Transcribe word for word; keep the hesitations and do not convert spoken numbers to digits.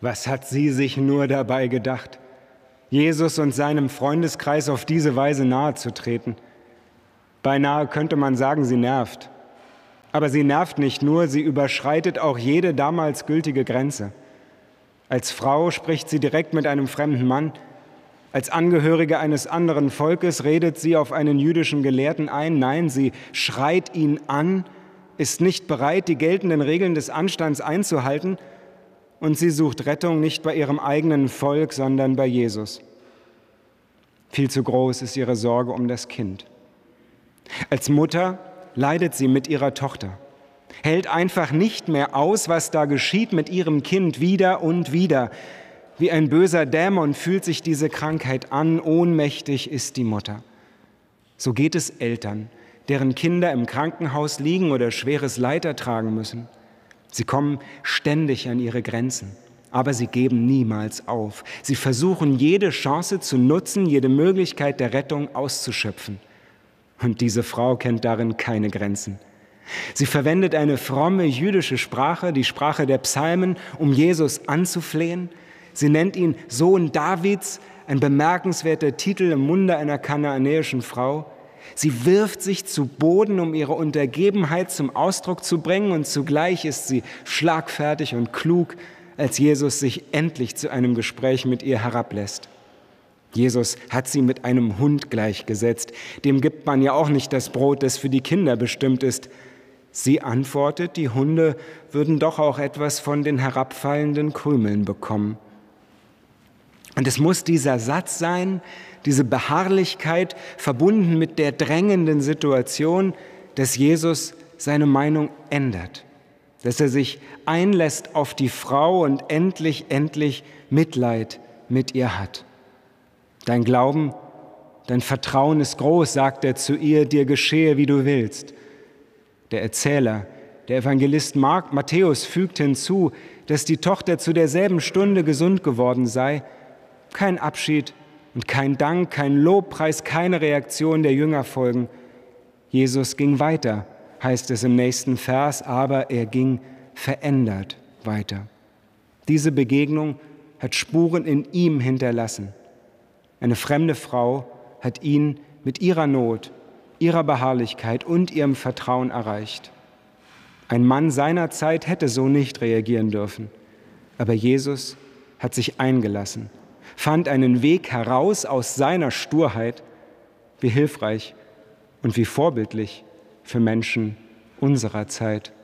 Was hat sie sich nur dabei gedacht, Jesus und seinem Freundeskreis auf diese Weise nahezutreten? Beinahe könnte man sagen, sie nervt. Aber sie nervt nicht nur, sie überschreitet auch jede damals gültige Grenze. Als Frau spricht sie direkt mit einem fremden Mann. Als Angehörige eines anderen Volkes redet sie auf einen jüdischen Gelehrten ein. Nein, sie schreit ihn an, ist nicht bereit, die geltenden Regeln des Anstands einzuhalten. Und sie sucht Rettung nicht bei ihrem eigenen Volk, sondern bei Jesus. Viel zu groß ist ihre Sorge um das Kind. Als Mutter leidet sie mit ihrer Tochter, hält einfach nicht mehr aus, was da geschieht mit ihrem Kind wieder und wieder. Wie ein böser Dämon fühlt sich diese Krankheit an, ohnmächtig ist die Mutter. So geht es Eltern, deren Kinder im Krankenhaus liegen oder schweres Leid ertragen müssen. Sie kommen ständig an ihre Grenzen, aber sie geben niemals auf. Sie versuchen, jede Chance zu nutzen, jede Möglichkeit der Rettung auszuschöpfen. Und diese Frau kennt darin keine Grenzen. Sie verwendet eine fromme jüdische Sprache, die Sprache der Psalmen, um Jesus anzuflehen. Sie nennt ihn Sohn Davids, ein bemerkenswerter Titel im Munde einer kanaanäischen Frau. Sie wirft sich zu Boden, um ihre Untergebenheit zum Ausdruck zu bringen, und zugleich ist sie schlagfertig und klug, als Jesus sich endlich zu einem Gespräch mit ihr herablässt. Jesus hat sie mit einem Hund gleichgesetzt. Dem gibt man ja auch nicht das Brot, das für die Kinder bestimmt ist. Sie antwortet, die Hunde würden doch auch etwas von den herabfallenden Krümeln bekommen. Und es muss dieser Satz sein, diese Beharrlichkeit, verbunden mit der drängenden Situation, dass Jesus seine Meinung ändert, dass er sich einlässt auf die Frau und endlich, endlich Mitleid mit ihr hat. Dein Glauben, dein Vertrauen ist groß, sagt er zu ihr, dir geschehe, wie du willst. Der Erzähler, der Evangelist Mark, Matthäus fügt hinzu, dass die Tochter zu derselben Stunde gesund geworden sei. Kein Abschied und kein Dank, kein Lobpreis, keine Reaktion der Jünger folgen. Jesus ging weiter, heißt es im nächsten Vers, aber er ging verändert weiter. Diese Begegnung hat Spuren in ihm hinterlassen. Eine fremde Frau hat ihn mit ihrer Not, ihrer Beharrlichkeit und ihrem Vertrauen erreicht. Ein Mann seiner Zeit hätte so nicht reagieren dürfen. Aber Jesus hat sich eingelassen, fand einen Weg heraus aus seiner Sturheit. Wie hilfreich und wie vorbildlich für Menschen unserer Zeit.